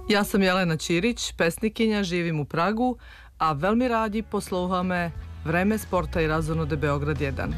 Ja sam Jelena Ćirić, pesnikinja, živim u Pragu, a veľmi rádi posloucháme Vreme sporta i razonode Beograd 1.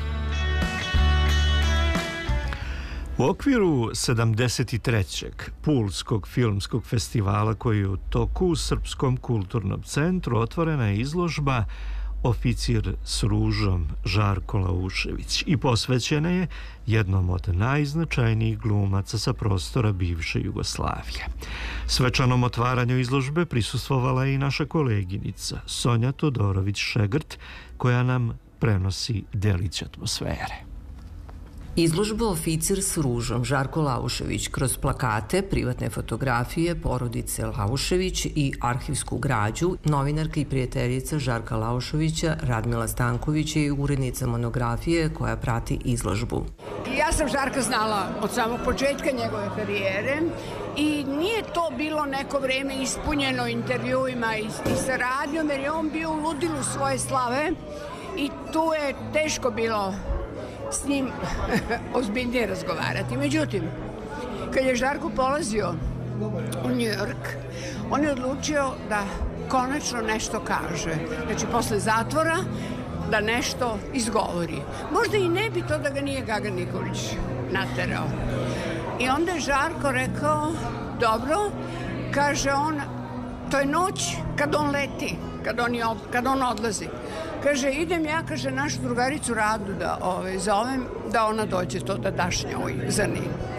U okviru 73. Pulskog filmskog festivala koji je u toku u Srpskom kulturnom centru otvorena je izložba Oficir s ružom Žarko Laušević i posvećena je jednom od najznačajnijih glumaca sa prostora bivše Jugoslavije. Svečanom otvaranju izložbe prisustvovala je i naša koleginica Sonja Todorović-Šegrt, koja nam prenosi delić atmosfere. Izložba Oficir s ružom Žarko Laušević kroz plakate, privatne fotografije, porodice Laušević i arhivsku građu, novinarka i prijateljica Žarka Lauševića Radmila Stanković je urednica monografije koja prati izložbu. Ja sam Žarka znala od samog početka njegove karijere i nije to bilo neko vreme ispunjeno intervjuima i saradnjom, jer je on bio u ludilu svoje slave i tu je teško bilo s njim ozbiljnije razgovarati. Međutim, kad je Žarko polazio u New York, on je odlučio da konačno nešto kaže. Znači, posle zatvora da nešto izgovori. Možda i ne bi to da ga nije Gaga Nikolić naterao. I onda je Žarko rekao, dobro, kaže on, to je noć kad on leti, kad on odlazi. Kaže, idem ja, kaže, našu drugaricu Radu da zovem, da ona dođe to da daš njoj zrni.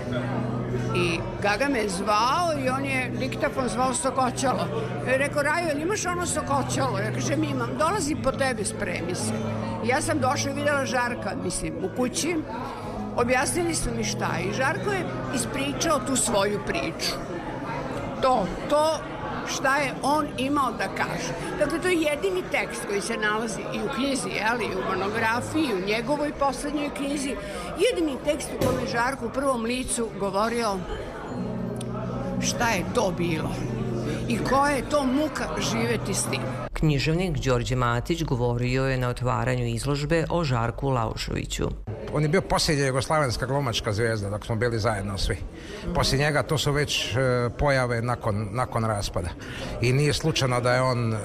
I Gaga me je zvao i on je diktafon zvao Sokoćalo. I rekao, Rajo, ili imaš ono Sokoćalo? Ja kažem, imam, dolazi po tebi, spremi se. I ja sam došla i videla Žarka, u kući. Objasnili su mi šta. I Žarko je ispričao tu svoju priču. To šta je on imao da kaže. Dakle, to je jedini tekst koji se nalazi i u knjizi, i u monografiji, i u njegovoj poslednjoj knjizi. Jedini tekst u kome je Žarko u prvom licu govorio šta je to bilo i koja je to muka živeti s tim. Književnik Đorđe Matić govorio je na otvaranju izložbe o Žarku Lauševiću. On je bio posljednja jugoslavenska glumačka zvijezda dok smo bili zajedno svi. Poslije njega to su već pojave nakon raspada. I nije slučajno da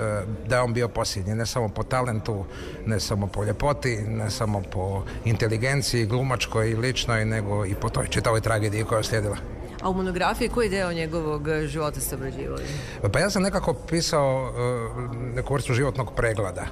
je on bio posljednji, ne samo po talentu, ne samo po ljepoti, ne samo po inteligenciji glumačkoj i ličnoj, nego i po toj čitavoj tragediji koja je slijedila. A u monografiji koji deo njegovog života ste obrađivali? Pa ja sam nekako pisao neku vrstu životnog pregleda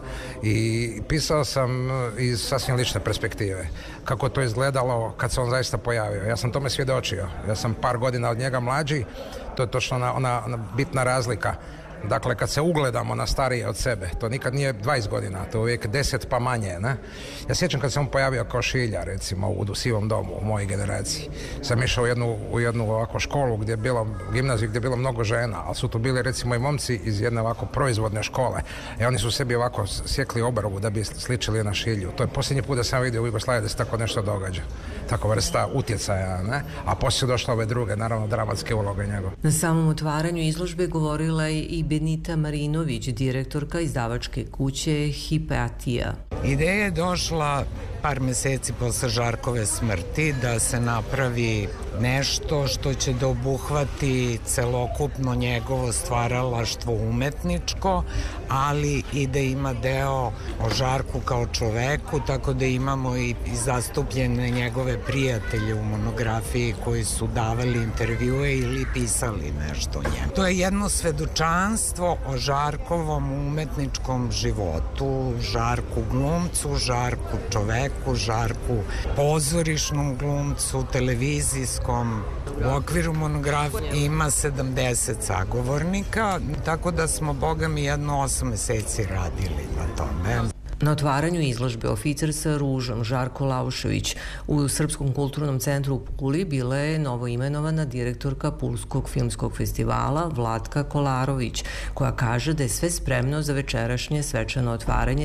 i pisao sam iz sasvim lične perspektive. Kako to izgledalo kad se on zaista pojavio. Ja sam tome svjedočio. Ja sam par godina od njega mlađi, to je točno ona bitna razlika. Dakle, kad se ugledamo na starije od sebe, to nikad nije 20 godina, to je uvijek 10 pa manje, ne? Ja sjećam kad sam pojavio kao šilja, recimo, u Sivom domu, u mojoj generaciji. Sam išao u jednu ovako školu gdje je bilo, gimnaziju gdje je bilo mnogo žena, ali su tu bili, recimo, i momci iz jedne ovako proizvodne škole. I oni su sebi ovako sjekli obrvu da bi sličili na šilju. To je posljednji put da sam vidio u Jugoslaviji da se tako nešto događa. Tako vrsta utjecaja, ne? A poslije su došle ove druge, naravno, dramatske uloge njegove. Na samom otvaranju izložbe govorila je i Benita Marinović, direktorka izdavačke kuće Hipatija. Ideja je došla par meseci posle Žarkove smrti da se napravi nešto što će da obuhvati celokupno njegovo stvaralaštvo umetničko, ali i da ima deo o Žarku kao čoveku, tako da imamo i zastupljene njegove prijatelje u monografiji koji su davali intervjue ili pisali nešto o njemu. To je jedno svedočanstvo o Žarkovom umetničkom životu, Žarku glumcu, Žarku čoveku, Žarku pozorišnom glumcu, televizijskom. U okviru monografije ima 70 sagovornika, tako da smo, boga mi, jedno 8 meseci radili na tome. Na otvaranju izložbe Oficir sa ružom Žarko Laušević u Srpskom kulturnom centru u Puli bila je novoimenovana direktorka Pulskog filmskog festivala Vlatka Kolarović, koja kaže da je sve spremno za večerašnje svečano otvaranje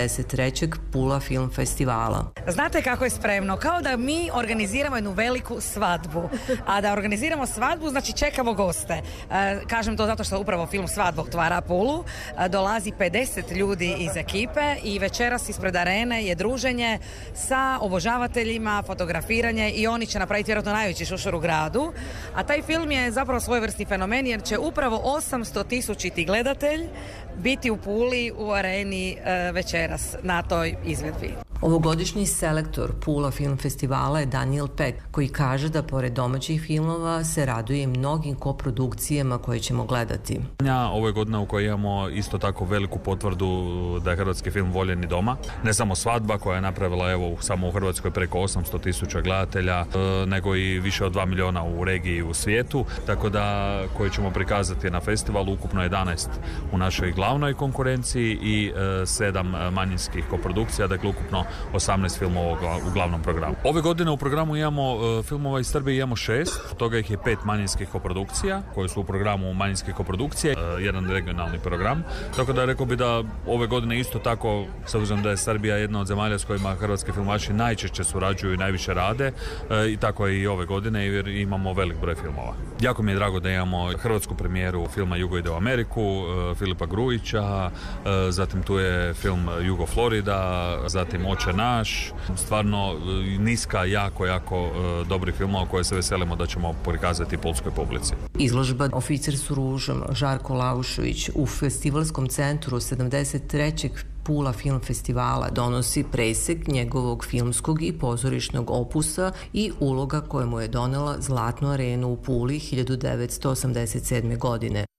73. Pula Film Festivala. Znate kako je spremno? Kao da mi organiziramo jednu veliku svadbu. A da organiziramo svadbu, znači čekamo goste. Kažem to zato što upravo film Svadba otvara Pulu. Dolazi 50 ljudi iz ekipe i večeras ispred arene je druženje sa obožavateljima, fotografiranje i oni će napraviti vjerojatno najveći šušur u gradu. A taj film je zapravo svojevrsni fenomen jer će upravo 800.000 gledatelj biti u Puli u areni večeras na toj izvedbi. Ovogodišnji selektor Pula Film Festivala je Daniel Peck, koji kaže da pored domaćih filmova se raduje mnogim koprodukcijama koje ćemo gledati. Ovo je godina u kojoj imamo isto tako veliku potvrdu da je hrvatski film voljen i doma. Ne samo Svadba koja je napravila samo u Hrvatskoj preko 800.000 gledatelja, nego i više od 2 miliona u regiji i u svijetu, tako da koji ćemo prikazati na festivalu, ukupno 11 u našoj glavnoj konkurenciji i 7 manjinskih koprodukcija, dakle ukupno 18 filmova u glavnom programu. Ove godine u programu imamo filmova iz Srbije, imamo 6, od toga ih je 5 manjinskih koprodukcija koje su u programu manjinskih koprodukcije, jedan regionalni program, tako da rekao bi da ove godine isto tako, s obzirom da je Srbija jedna od zemalja s kojima hrvatski filmaši najčešće surađuju i najviše rade, i tako je i ove godine jer imamo velik broj filmova. Jako mi je drago da imamo hrvatsku premijeru filma Jugo ide u Ameriku, Filipa Grujića, zatim tu je film Jugo Florida, zatim Oče naš, stvarno niska, jako dobri filmova koje se veselimo da ćemo prikazati pulskoj publici. Izložba Oficir s ružom Žarko Laušović u Festivalskom centru 73. Pula Film Festivala donosi presek njegovog filmskog i pozorišnog opusa i uloga koja mu je donela Zlatnu arenu u Puli 1987. godine.